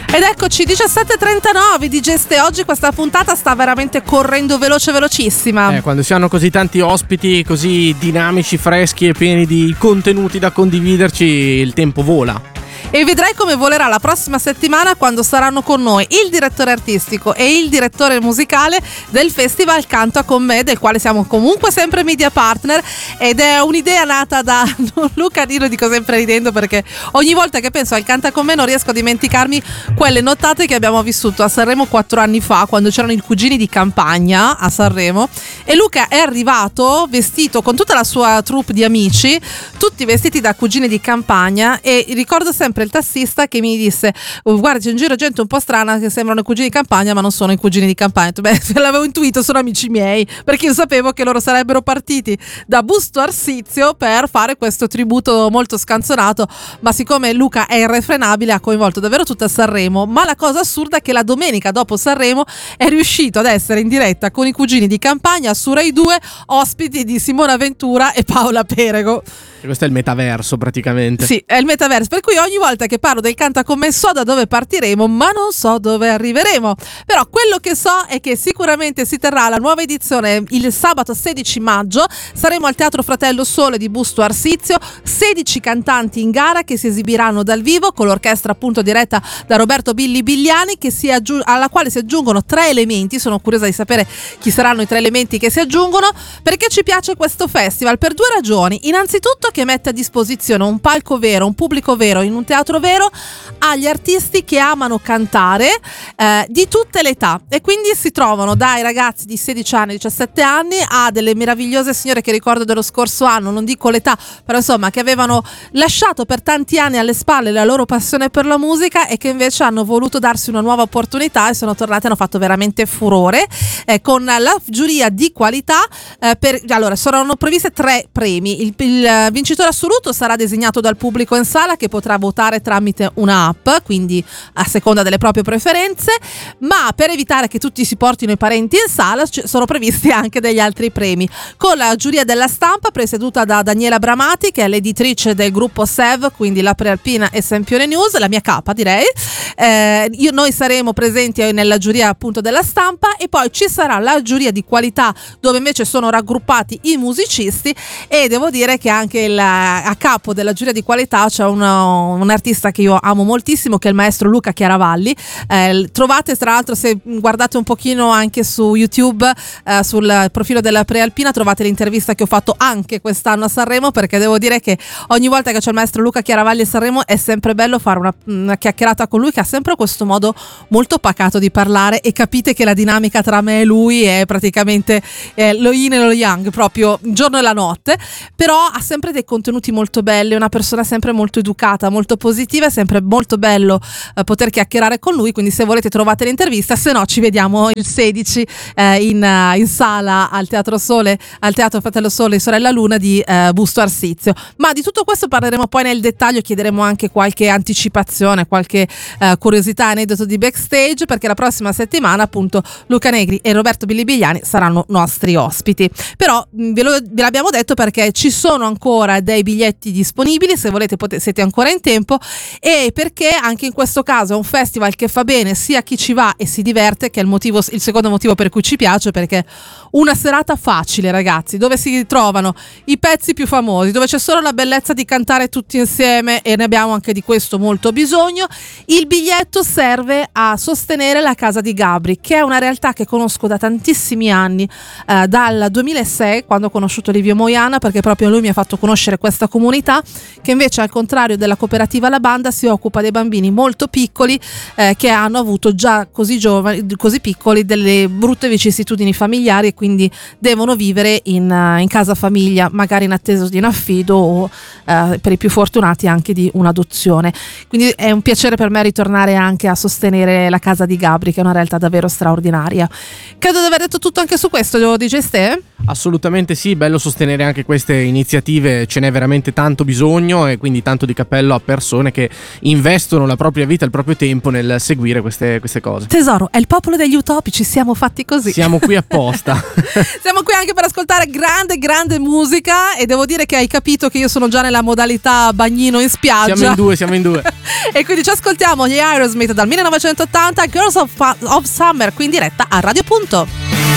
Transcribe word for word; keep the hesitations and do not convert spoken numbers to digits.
Ed eccoci, diciassette e trentanove di Geste. Oggi questa puntata sta veramente correndo veloce velocissima. Eh, quando si hanno così tanti ospiti, così dinamici, freschi e pieni di contenuti da condividerci, il tempo vola. E vedrai come volerà la prossima settimana quando saranno con noi il direttore artistico e il direttore musicale del festival Canta con me, del quale siamo comunque sempre media partner, ed è un'idea nata da Luca. Io lo dico sempre ridendo perché ogni volta che penso al Canta con me non riesco a dimenticarmi quelle nottate che abbiamo vissuto a Sanremo quattro anni fa, quando c'erano i cugini di campagna a Sanremo, e Luca è arrivato vestito con tutta la sua troupe di amici, tutti vestiti da cugini di campagna, e ricordo sempre il tassista che mi disse: oh, guarda, c'è in giro gente un po' strana che sembrano i cugini di campagna ma non sono i cugini di campagna. Beh, l'avevo intuito, sono amici miei, perché io sapevo che loro sarebbero partiti da Busto Arsizio per fare questo tributo molto scanzonato, ma siccome Luca è irrefrenabile ha coinvolto davvero tutta Sanremo. Ma la cosa assurda è che la domenica dopo Sanremo è riuscito ad essere in diretta con i cugini di campagna su Rai due, ospiti di Simona Ventura e Paola Perego. E questo è il metaverso praticamente. Sì, è il metaverso, per cui ogni volta che parlo del Canta con me so da dove partiremo, ma non so dove arriveremo. Però quello che so è che sicuramente si terrà la nuova edizione il sabato sedici maggio. Saremo al Teatro Fratello Sole di Busto Arsizio, sedici cantanti in gara che si esibiranno dal vivo con l'orchestra appunto diretta da Roberto Billy Bigliani, che si aggiung- alla quale si aggiungono tre elementi. Sono curiosa di sapere chi saranno i tre elementi che si aggiungono, perché ci piace questo festival per due ragioni. Innanzitutto che mette a disposizione un palco vero, un pubblico vero in un teatro vero agli artisti che amano cantare eh, di tutte le età, e quindi si trovano dai ragazzi di sedici anni, diciassette anni a delle meravigliose signore che ricordo dello scorso anno, non dico l'età, però insomma che avevano lasciato per tanti anni alle spalle la loro passione per la musica e che invece hanno voluto darsi una nuova opportunità e sono tornate e hanno fatto veramente furore eh, con la giuria di qualità. eh, per, allora saranno previste tre premi. Il, il vincitore assoluto sarà designato dal pubblico in sala, che potrà votare tramite una app, quindi a seconda delle proprie preferenze, ma per evitare che tutti si portino i parenti in sala sono previsti anche degli altri premi, con la giuria della stampa presieduta da Daniela Bramati, che è l'editrice del gruppo Sev, quindi La Prealpina e Sempione News, la mia capa direi. eh, io, noi saremo presenti nella giuria appunto della stampa, e poi ci sarà la giuria di qualità dove invece sono raggruppati i musicisti, e devo dire che anche il, a capo della giuria di qualità c'è uno, un artista che io amo moltissimo, che è il maestro Luca Chiaravalli. Eh, trovate tra l'altro, se guardate un pochino anche su YouTube, eh, sul profilo della Prealpina, trovate l'intervista che ho fatto anche quest'anno a Sanremo, perché devo dire che ogni volta che c'è il maestro Luca Chiaravalli a Sanremo è sempre bello fare una, una chiacchierata con lui, che ha sempre questo modo molto pacato di parlare, e capite che la dinamica tra me e lui è praticamente eh, lo yin e lo yang, proprio il giorno e la notte. Però ha sempre dei contenuti molto belli, è una persona sempre molto educata, molto positiva, è sempre molto bello eh, poter chiacchierare con lui, quindi se volete trovate l'intervista, se no ci vediamo il sedici eh, in, uh, in sala al Teatro Sole, al Teatro Fratello Sole e Sorella Luna di eh, Busto Arsizio. Ma di tutto questo parleremo poi nel dettaglio, chiederemo anche qualche anticipazione, qualche eh, curiosità, aneddoto di backstage, perché la prossima settimana appunto Luca Negri e Roberto Billy Bigliani saranno nostri ospiti. Però ve, lo, ve l'abbiamo detto perché ci sono ancora dei biglietti disponibili, se volete potete, siete ancora in tempo, e perché anche in questo caso è un festival che fa bene sia a chi ci va e si diverte, che è il motivo, il secondo motivo per cui ci piace, perché una serata facile, ragazzi, dove si trovano i pezzi più famosi, dove c'è solo la bellezza di cantare tutti insieme, e ne abbiamo anche di questo molto bisogno. Il biglietto serve a sostenere la Casa di Gabri, che è una realtà che conosco da tantissimi anni, eh, dal duemilasei, quando ho conosciuto Livio Moiana, perché proprio lui mi ha fatto conoscere questa comunità, che invece al contrario della cooperativa La Banda si occupa dei bambini molto piccoli eh, che hanno avuto già così giovani, così piccoli, delle brutte vicissitudini familiari, e quindi devono vivere in, in casa famiglia, magari in attesa di un affido o eh, per i più fortunati anche di un'adozione. Quindi è un piacere per me ritornare anche a sostenere la Casa di Gabri, che è una realtà davvero straordinaria. Credo di aver detto tutto anche su questo, D J Ste. Assolutamente sì, bello sostenere anche queste iniziative ce n'è veramente tanto bisogno, e quindi tanto di cappello a persone che investono la propria vita, il proprio tempo nel seguire queste, queste cose. Tesoro, è il popolo degli utopici, siamo fatti così. Siamo qui apposta. Siamo qui anche per ascoltare grande grande musica, e devo dire che hai capito che io sono già nella modalità bagnino in spiaggia. Siamo in due, siamo in due. E quindi ci ascoltiamo gli Aerosmith dal millenovecentottanta, Girls of, of Summer, qui in diretta a Radio Punto.